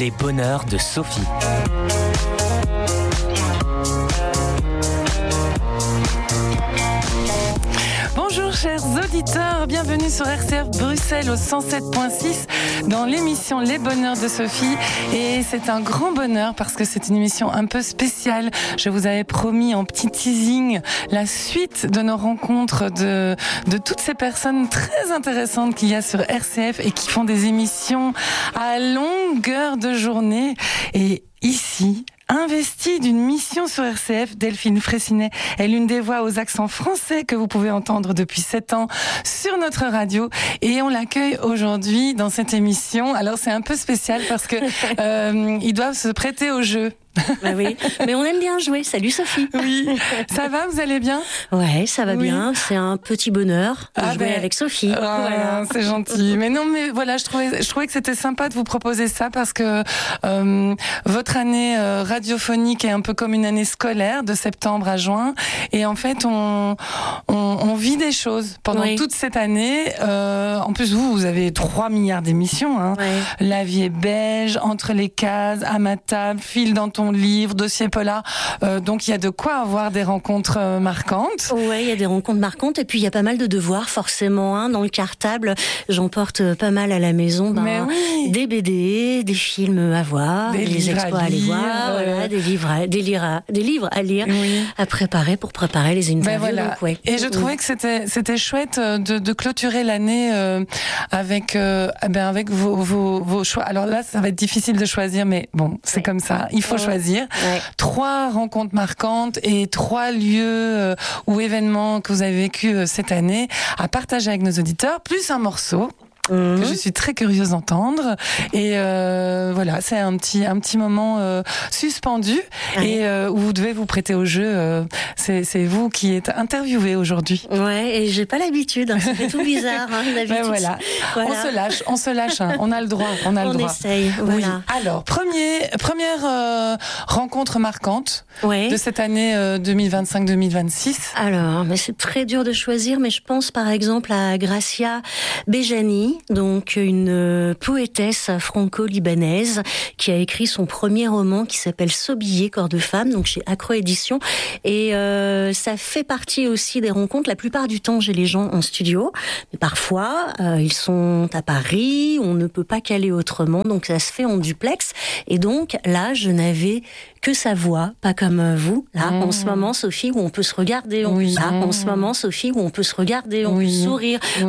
Les bonheurs de Sophie. Bonjour chers auditeurs, bienvenue sur RCF Bruxelles au 107.6 dans l'émission Les bonheurs de Sophie. Et c'est un grand bonheur parce que c'est une émission un peu spéciale. Je vous avais promis en petit teasing la suite de nos rencontres de toutes ces personnes très intéressantes qu'il y a sur RCF et qui font des émissions à longueur de journée. Et ici, investie d'une mission sur RCF, Delphine Fraissinet est l'une des voix aux accents français que vous pouvez entendre depuis 7 ans sur notre radio. Et on l'accueille aujourd'hui dans cette émission. Alors c'est un peu spécial parce que ils doivent se prêter au jeu. Bah oui, mais on aime bien jouer. Salut Sophie. Oui, ça va, vous allez bien ? Ouais, ça va Oui. bien. C'est un petit bonheur de jouer avec Sophie. Voilà. C'est gentil. Mais non, mais voilà, je trouvais que c'était sympa de vous proposer ça parce que votre année radiophonique est un peu comme une année scolaire de septembre à juin. Et en fait, on vit des choses pendant toute cette année. En plus, vous avez 3 milliards d'émissions. Hein. Ouais. La vie est beige, Entre les cases, À ma table, File dans ton livre, Dossier polar. Donc il y a de quoi avoir des rencontres marquantes. Ouais, il y a des rencontres marquantes et puis il y a pas mal de devoirs forcément. Hein, dans le cartable, j'emporte pas mal à la maison. Mais oui. Des BD, des films à voir, des expos à aller voir, voilà, des livres à lire, Oui. à préparer pour préparer les interviews. Ben voilà. Donc, ouais. Et je trouvais que c'était chouette de clôturer l'année avec vos choix. Alors là, ça va être difficile de choisir, mais bon, c'est comme ça. Il faut choisir. Ouais. 3 rencontres marquantes et 3 lieux ou événements que vous avez vécu cette année à partager avec nos auditeurs, plus un morceau. Que je suis très curieuse d'entendre et voilà, c'est un petit moment suspendu et où vous devez vous prêter au jeu. C'est vous qui êtes interviewé aujourd'hui. Ouais, et j'ai pas l'habitude, hein, ça fait tout bizarre, hein, d'habitude. Ben voilà. On se lâche, hein. On a le droit, On essaye, voilà. Oui. Alors, première rencontre marquante de cette année 2025-2026. Alors, mais c'est très dur de choisir, mais je pense par exemple à Gracia Bejani, donc une poétesse franco-libanaise qui a écrit son premier roman qui s'appelle Sobillé, corps de femme, donc chez Accro Éditions. Et ça fait partie aussi des rencontres. La plupart du temps, j'ai les gens en studio, mais parfois ils sont à Paris, on ne peut pas caler autrement, donc ça se fait en duplex. Et donc là, je n'avais que sa voix, pas comme vous. Là, en ce moment, Sophie, où on peut se regarder, en ce moment, Sophie, où on peut se regarder, on peut sourire,